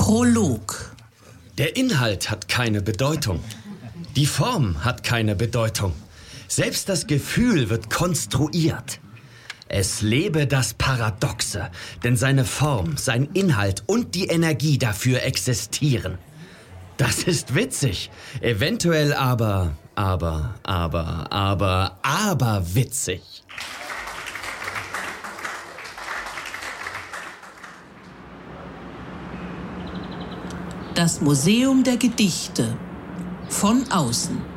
Prolog. Der Inhalt hat keine Bedeutung. Die Form hat keine Bedeutung. Selbst das Gefühl wird konstruiert. Es lebe das Paradoxe, denn seine Form, sein Inhalt und die Energie dafür existieren. Das ist witzig, eventuell aber witzig. Das Museum der Gedichte. Von außen.